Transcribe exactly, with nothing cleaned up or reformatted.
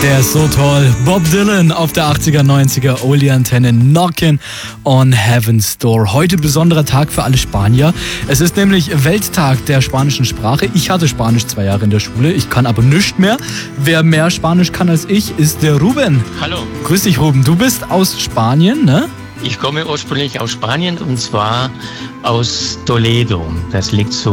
Der ist so toll. Bob Dylan auf der achtziger, neunziger Oldie-Antenne, Knockin' on Heaven's Door. Heute besonderer Tag für alle Spanier. Es ist nämlich Welttag der spanischen Sprache. Ich hatte Spanisch zwei Jahre in der Schule, ich kann aber nichts mehr. Wer mehr Spanisch kann als ich, ist der Ruben. Hallo. Grüß dich, Ruben. Du bist aus Spanien, ne? Ich komme ursprünglich aus Spanien und zwar aus Toledo. Das liegt so